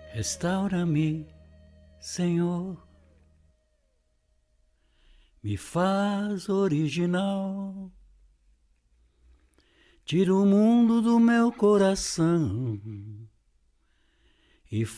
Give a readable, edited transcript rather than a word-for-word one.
Restaura-me, Senhor, me faz original, tira o mundo do meu coração e